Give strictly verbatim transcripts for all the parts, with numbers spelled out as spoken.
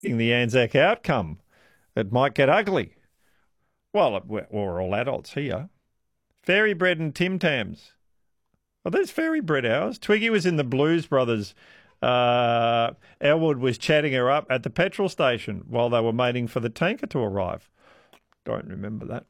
in the Anzac outcome. It might get ugly. Well, we're, we're all adults here. Fairy Bread and Tim Tams. Oh, there's Fairy Bread hours. Twiggy was in the Blues Brothers. Uh, Elwood was chatting her up at the petrol station while they were waiting for the tanker to arrive. Don't remember that.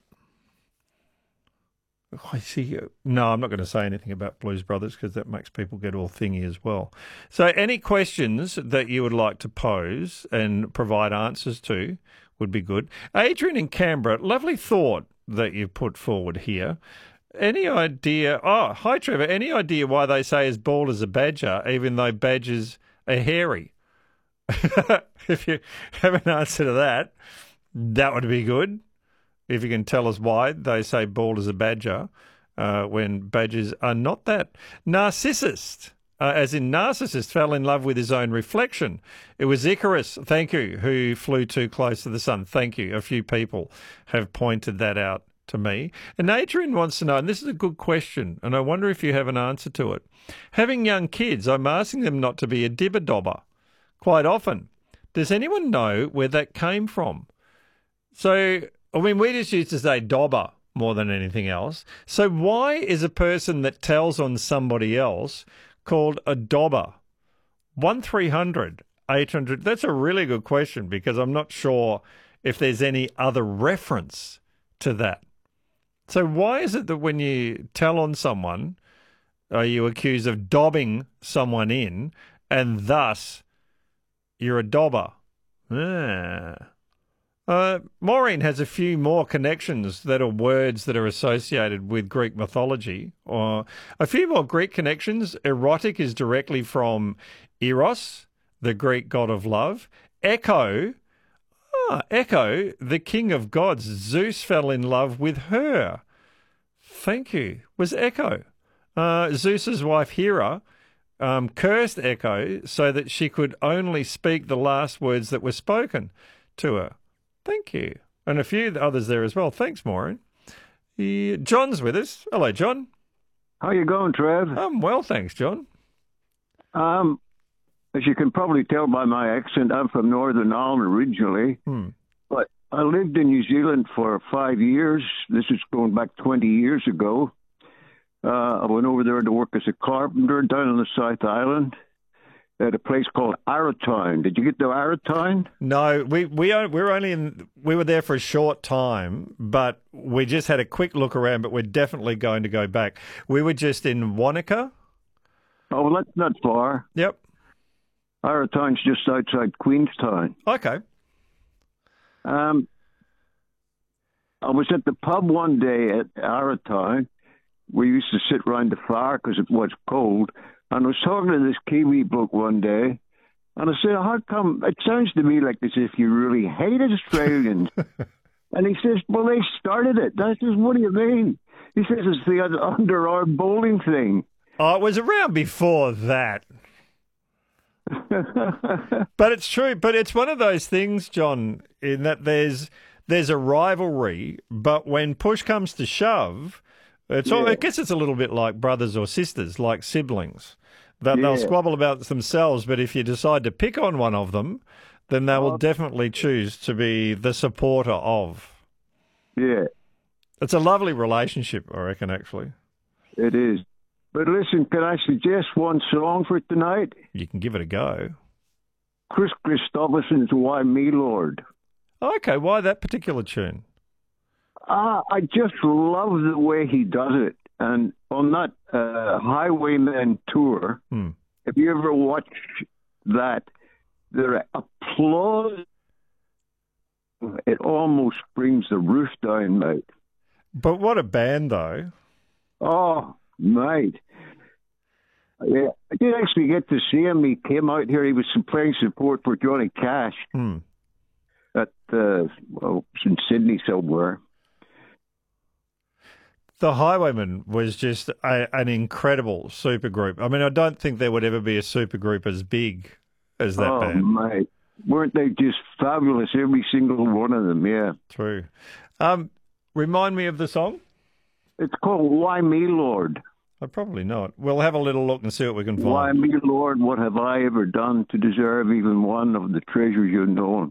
I see. No, I'm not going to say anything about Blues Brothers because that makes people get all thingy as well. So any questions that you would like to pose and provide answers to would be good. Adrian in Canberra, lovely thought that you've put forward here. Any idea? Oh, hi, Trevor. Any idea why they say as bald as a badger, even though badgers are hairy? If you have an answer to that, that would be good. If you can tell us why they say bald as a badger uh, when badgers are not that. Narcissist, uh, as in narcissist, fell in love with his own reflection. It was Icarus, thank you, who flew too close to the sun. Thank you. A few people have pointed that out to me. And Adrian wants to know, and this is a good question, and I wonder if you have an answer to it. Having young kids, I'm asking them not to be a dibber-dobber quite often. Does anyone know where that came from? So, I mean, we just used to say dobber more than anything else. So why is a person that tells on somebody else called a dobber? one three hundred eight hundred, that's a really good question because I'm not sure if there's any other reference to that. So why is it that when you tell on someone, are you accused of dobbing someone in and thus you're a dobber? Ah. Uh, Maureen has a few more connections that are words that are associated with Greek mythology. Or a few more Greek connections. Erotic is directly from Eros, the Greek god of love. Echo, ah, Echo, the king of gods. Zeus fell in love with her. Thank you. Was Echo. Uh, Zeus's wife Hera um, cursed Echo so that she could only speak the last words that were spoken to her. Thank you. And a few others there as well. Thanks, Maureen. He, John's with us. Hello, John. How you going, Trev? I'm well, thanks, John. Um, as you can probably tell by my accent, I'm from Northern Ireland originally, Hmm. but I lived in New Zealand for five years. This is going back twenty years ago. Uh, I went over there to work as a carpenter down on the South Island at a place called Arrowtown. Did you get to Arrowtown? No, we we are, we're only in. We were there for a short time, but we just had a quick look around. But we're definitely going to go back. We were just in Wanaka. Oh, well, that's not far. Yep. Arrowtown's just outside Queenstown. Okay. Um, I was at the pub one day at Arrowtown. We used to sit round the fire because it was cold. And I was talking to this Kiwi bloke one day, and I said, how come, it sounds to me like as if you really hate Australians. And he says, well, they started it. I says, what do you mean? He says, it's the underarm bowling thing. Oh, it was around before that. But it's true. But it's one of those things, John, in that there's there's a rivalry, but when push comes to shove, it's all, Yeah. I guess it's a little bit like brothers or sisters, like siblings. That Yeah. they'll squabble about themselves, but if you decide to pick on one of them, then they will Oh. definitely choose to be the supporter of. Yeah, It's a lovely relationship, I reckon, actually. it is. But listen, can I suggest one song for tonight? You can give it a go. Chris Christopherson's Why Me, Lord. Okay, why that particular tune? Ah, I just love the way he does it. And on that uh, Highwayman tour, Hmm. if you ever watch that, the applause, it almost brings the roof down, mate. But what a band, though. Oh, mate. Yeah, I did actually get to see him. He came out here. He was playing support for Johnny Cash Hmm. at, uh, well, it was in Sydney somewhere. The Highwaymen was just a, an incredible supergroup. I mean, I don't think there would ever be a supergroup as big as that oh, band. mate. Weren't they just fabulous, every single one of them, yeah. True. Um, remind me of the song? It's called Why Me, Lord. I'd probably not. We'll have a little look and see what we can find. Why, me Lord, what have I ever done to deserve even one of the treasures you've known?